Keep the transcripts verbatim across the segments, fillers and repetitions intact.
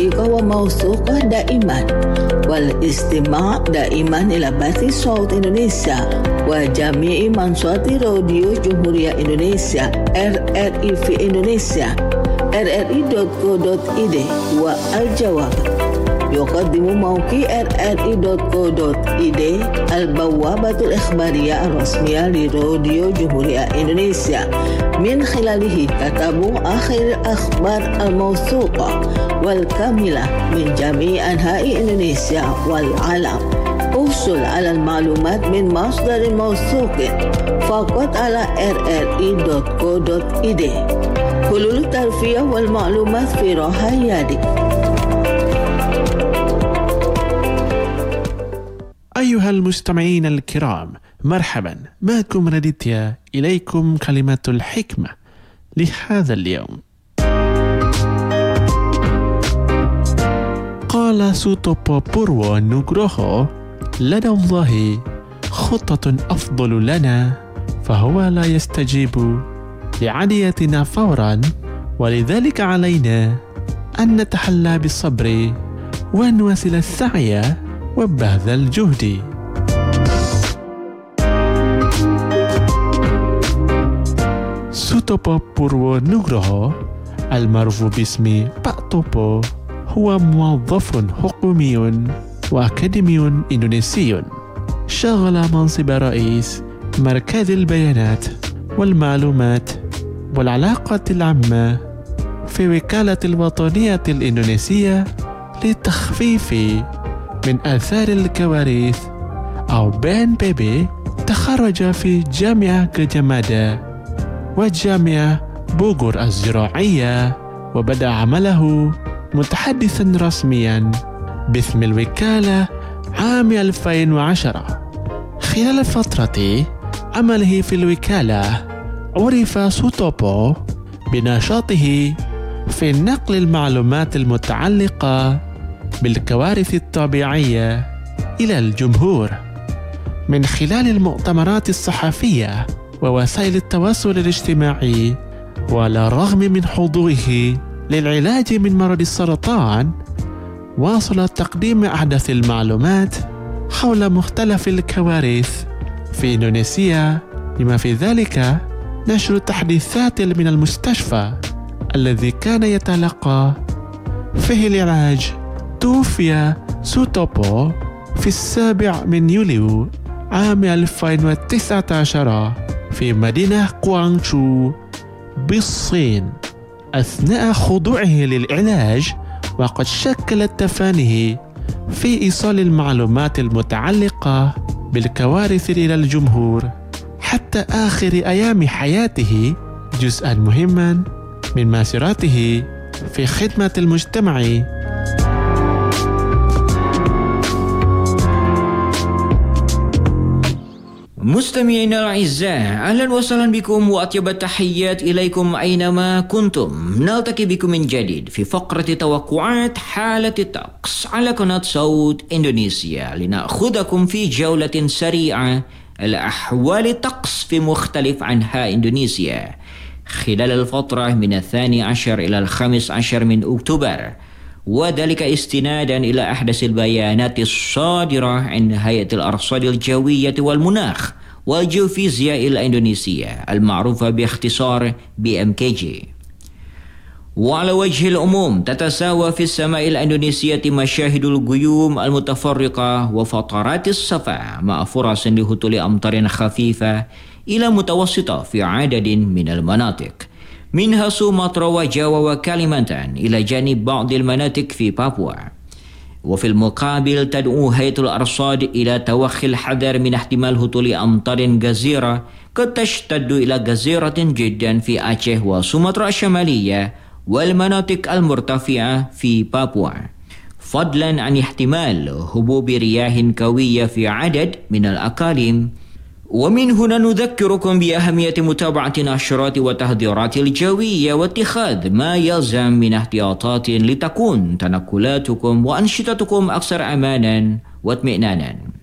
دقيقة وموثوقة دائما، والاستماع دائما إلى بث صوت إندونيسيا وجميع منصات راديو جمهورية إندونيسيا إر إر إي في إندونيسيا إر إر إي دوت كو دوت إي دي. والجواب يقدم موقع إر إر إي دوت كو دوت إي دي البوابة الإخبارية الرسمية لراديو جمهورية إندونيسيا، من خلاله تتابع آخر الأخبار الموثوقة والكاملة من جميع أنحاء إندونيسيا والعالم. احصل على المعلومات من مصدر موثوق فقط على إر إر إي دوت كو دوت إي دي. كل الترفيه والمعلومات في راحة يدك. أيها المستمعين الكرام، مرحبا، معكم راديتيا، إليكم كلمة الحكمة لهذا اليوم. قال سوتوبو بورو نوغروهو: لدى الله خطة أفضل لنا، فهو لا يستجيب لعديتنا فورا، ولذلك علينا أن نتحلى بالصبر ونواصل السعي وبذل الجهد. سوتوبو بورو نوغروهو المعروف باسم باك توبو هو موظف حكومي وأكاديمي إندونيسي، شغل منصب رئيس مركز البيانات والمعلومات والعلاقات العامة في وكالة الوطنية الإندونيسية للتخفيف من آثار الكوارث أو بي إن بي بي. تخرج في جامعة غاجا مادا وجامعة بوغور الزراعية، وبدأ عمله متحدثا رسميا باسم الوكالة عام ألفين وعشرة. خلال فترة عمله في الوكالة عرف سوتوبو بنشاطه في نقل المعلومات المتعلقة بالكوارث الطبيعية إلى الجمهور من خلال المؤتمرات الصحفية ووسائل التواصل الاجتماعي. وعلى الرغم من حضوره للعلاج من مرض السرطان، واصل تقديم أحدث المعلومات حول مختلف الكوارث في إندونيسيا، بما في ذلك نشر تحديثات من المستشفى الذي كان يتلقى فيه العلاج. توفي سوتوبو في السابع من يوليو عام ألفين وتسعة عشر في مدينة غوانغجو بالصين أثناء خضوعه للعلاج، وقد شكلت تفانيه في إيصال المعلومات المتعلقة بالكوارث إلى الجمهور حتى آخر أيام حياته جزءا مهما من مسيرته في خدمة المجتمع. مستمعينا الأعزاء، أهلا وسهلا بكم وأطيب التحيات إليكم أينما كنتم. نلتقي بكم من جديد في فقرة توقعات حالة الطقس على قناة صوت إندونيسيا، لنأخذكم في جولة سريعة على أحوال الطقس في مختلف أنحاء إندونيسيا خلال الفترة من الثاني عشر إلى الخامس عشر من أكتوبر، وذلك استنادا إلى أحدث البيانات الصادرة عن هيئة الأرصاد الجوية والمناخ والجيوفيزياء الإندونيسية المعروفة باختصار بي إم كي جي. وعلى وجه العموم تتساوى في السماء الإندونيسية مشاهد الغيوم المتفرقة وفترات الصفا، مع فرص لهطول أمطار خفيفة إلى متوسطة في عدد من المناطق، منها سومطرة وجاوا وكاليمانتان، إلى جانب بعض المناطق في بابوا. وفي المقابل تدعو هيئة الأرصاد إلى توخي الحذر من احتمال هطول أمطار غزيرة قد تشتد إلى غزيرة جدا في أعشه وسومطرة الشمالية والمناطق المرتفعة في بابوا، فضلا عن احتمال هبوب رياح قوية في عدد من الأقاليم. ومن هنا نذكركم بأهمية متابعة نشرات وتحذيرات الجوية واتخاذ ما يلزم من احتياطات لتكون تنقلاتكم وأنشطتكم أكثر أمانا واطمئنانا.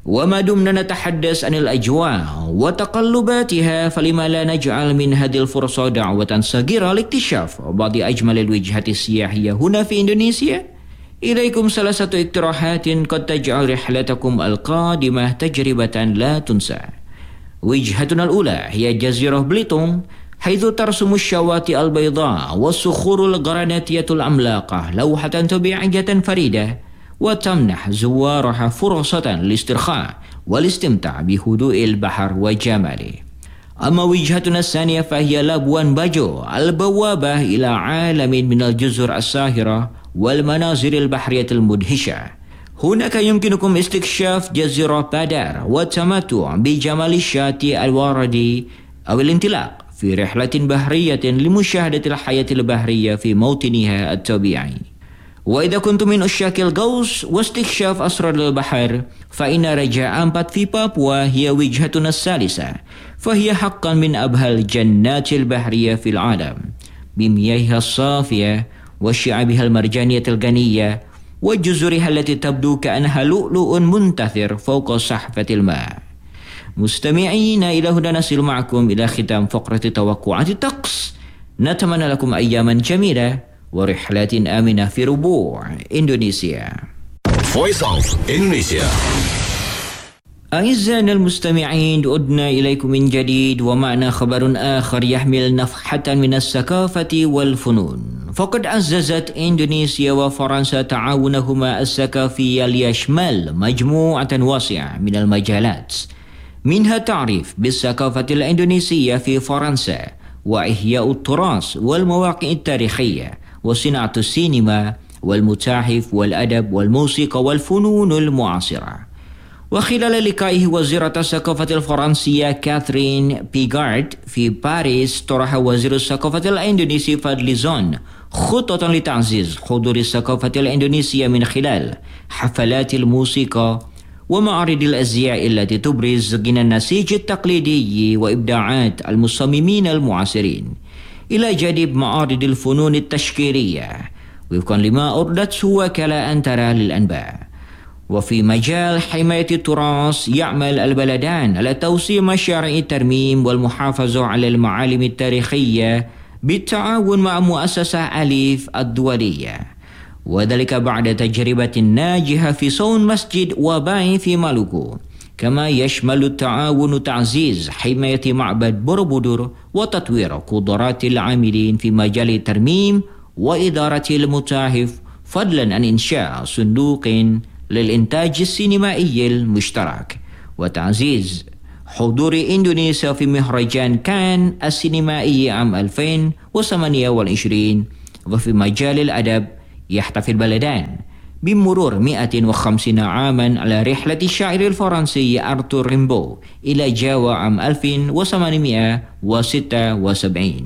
وما دمنا نتحدث عن الأجواء وتقلباتها فلما لا نجعل من هذه الفرصة دعوة صغيرة لاكتشاف بعض أجمل الوجهات السياحية هنا في إندونيسيا. إليكم ثلاثة اقتراحات قد تجعل رحلتكم القادمة تجربة لا تنسى. وجهتنا الأولى هي جزيرة بليتونغ، حيث ترسم الشواطئ البيضاء والصخور الجرانيتية العملاقة لوحة طبيعية فريدة، وتمنح زوارها فرصة للاسترخاء والاستمتاع بهدوء البحر وجماله. أما وجهتنا الثانية فهي لابوان باجو، البوابة إلى عالم من الجزر الساحرة والمناظر البحرية المدهشة. هناك يمكنكم استكشاف جزيرة بادار والتمتع بجمال الشاطئ الوردي أو الانطلاق في رحلة بحرية لمشاهدة الحياة البحرية في موطنها الطبيعي. وإذا كنتم من عشاق الغوص واستكشاف أسرار البحر فإن رجاء أمبات في بابوا هي وجهتنا الثالثة، فهي حقا من أبهى الجنات البحرية في العالم بمياهها الصافية وشعابها المرجانية الغنية وجزرها التي تبدو كأنها لؤلؤ منتثر فوق صحفة الماء. مستمعين، إلى هنا نصل معكم إلى ختام فقرة توقعات الطقس. نتمنى لكم أياما جميلة ورحلات آمنة في ربوع إندونيسيا. Voice of Indonesia. أعزائنا المستمعين، عدنا إليكم من جديد ومعنا خبر آخر يحمل نفحة من الثقافة والفنون. فقد عززت إندونيسيا وفرنسا تعاونهما الثقافي ليشمل مجموعة واسعة من المجالات، منها التعريف بالثقافة الإندونيسية في فرنسا وإحياء التراث والمواقع التاريخية وصناعة السينما والمتاحف والأدب والموسيقى والفنون المعاصرة. وخلال لقائه وزيرة الثقافة الفرنسية كاثرين بيغارد في باريس، طرح وزير الثقافة الإندونيسي فادلي زون خطة لتعزيز حضور الثقافة الإندونيسية من خلال حفلات الموسيقى ومعارض الأزياء التي تبرز غنى النسيج التقليدي وإبداعات المصممين المعاصرين، إلى جانب معارض الفنون التشكيلية وفقا لما أردته وكالة أنترا للأنباء. وفي مجال حماية التراث يعمل البلدان على توسيع مشاريع الترميم والمحافظة على المعالم التاريخية بالتعاون مع مؤسسة أليف الدولية، وذلك بعد تجربة ناجحة في صون مسجد وباي في مالوكو. كما يشمل التعاون تعزيز حماية معبد بوروبودور وتطوير قدرات العاملين في مجال الترميم وإدارة المتاحف، فضلا عن إنشاء صندوق للإنتاج السينمائي المشترك وتعزيز حضور إندونيسيا في مهرجان كان السينمائي عام ألفين وثمانية وعشرين. وفي مجال الأدب يحتفل البلدان بمرور مئة وخمسين عاما على رحلة الشاعر الفرنسي أرتور ريمبو إلى جاوا عام ألف وثمانمئة وستة وسبعين.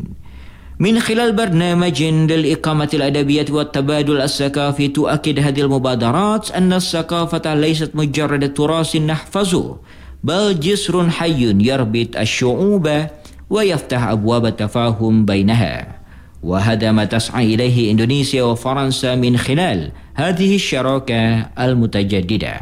من خلال برنامج للإقامة الأدبية والتبادل الثقافي، تؤكد هذه المبادرات أن الثقافة ليست مجرد تراث نحفظه، بل جسر حي يربط الشعوب ويفتح أبواب التفاهم بينها. وهذا ما تسعى إليه إندونيسيا وفرنسا من خلال هذه الشراكة المتجددة.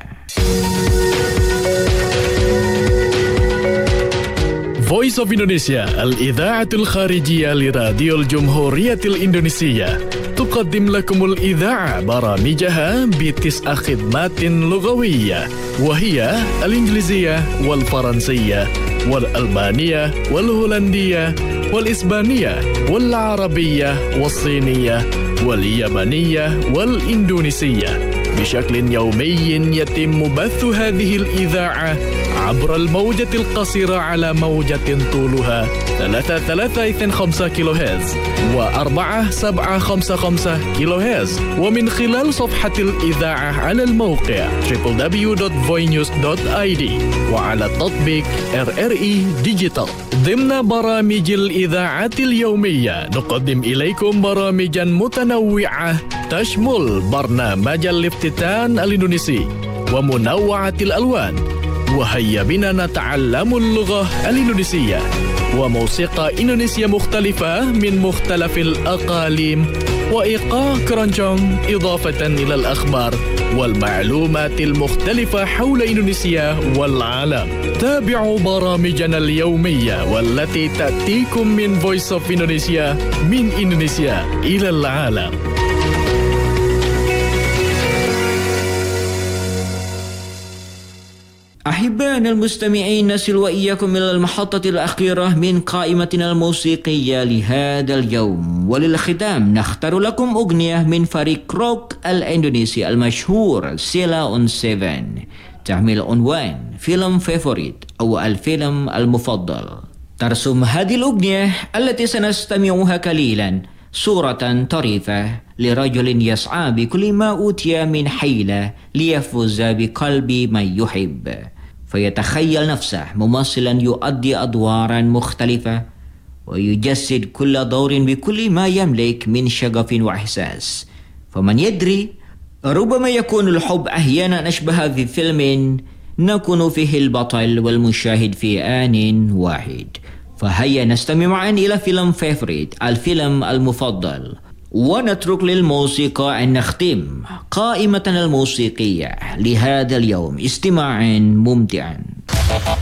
Voice of Indonesia الإذاعة الخارجية لراديو الجمهورية الإندونيسية تقدم لكم الإذاعة برامجها بتسع خدمات لغوية، وهي الإنجليزية والفرنسية والألبانية والهولندية والإسبانية والعربية والصينية واليابانية والإندونيسية. بشكل يومي يتم بث هذه الإذاعة عبر الموجة القصيرة على موجة طولها ثلاثة ثلاثة اثنين خمسة كيلو هرتز وأربعة سبعة خمسة خمسة كيلو هرتز، ومن خلال صفحة الإذاعة على الموقع دبليو دبليو دبليو دوت فوي نيوز دوت آي دي وعلى تطبيق آر آر إي ديجيتال. ضمن برامج الإذاعة اليومية نقدم إليكم برامجا متنوعة تشمل برنامج الافتتان الإندونيسي ومنوعة الألوان، وهيا بنا نتعلم اللغة الإندونيسية، وموسيقى إندونيسية مختلفة من مختلف الأقاليم وإيقاع كرانجونج إضافة إلى الأخبار والمعلومات المختلفة حول إندونيسيا والعالم. تابعوا برامجنا اليومية والتي تأتيكم من Voice of Indonesia من إندونيسيا إلى العالم. أحبائنا المستمعين، نصل وإياكم إلى المحطة الأخيرة من قائمتنا الموسيقية لهذا اليوم، وللختام نختار لكم أغنية من فريق روك الإندونيسي المشهور سيلا أون سيفن تحمل عنوان فيلم فيفوريت أو الفيلم المفضل. ترسم هذه الأغنية التي سنستمعها قليلا صورة طريفة لرجل يسعى بكل ما أوتي من حيلة ليفوز بقلب من يحب، فيتخيل نفسه ممثلا يؤدي أدوارا مختلفة ويجسد كل دور بكل ما يملك من شغف وإحساس. فمن يدري، ربما يكون الحب أحيانا أشبه بفيلم نكون فيه البطل والمشاهد في آن واحد. فهيا نستمع معا إلى فيلم فيفوريت الفيلم المفضل، ونترك للموسيقى أن نختم قائمتنا الموسيقية لهذا اليوم. استماعا ممتعا.